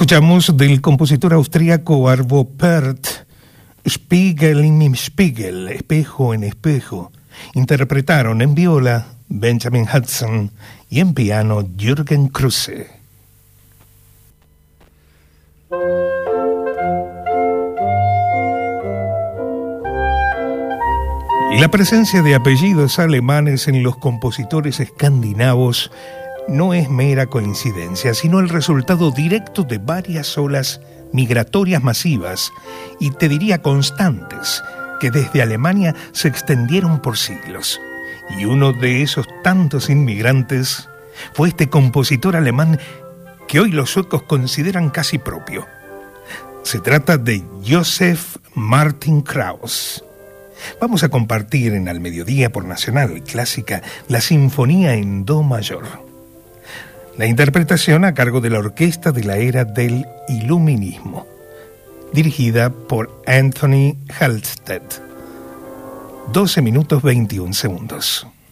Escuchamos del compositor austríaco Arvo Pärt, Spiegel in im Spiegel, espejo en espejo. Interpretaron en viola Benjamin Hudson y en piano Jürgen Kruse. La presencia de apellidos alemanes en los compositores escandinavos no es mera coincidencia, sino el resultado directo de varias olas migratorias masivas y te diría constantes, que desde Alemania se extendieron por siglos. Y uno de esos tantos inmigrantes fue este compositor alemán que hoy los suecos consideran casi propio. Se trata de Josef Martin Kraus. Vamos a compartir en Al Mediodía por Nacional Clásica la Sinfonía en Do mayor. La interpretación a cargo de la Orquesta de la Era del Iluminismo, dirigida por Anthony Halstead. 12 minutos 21 segundos.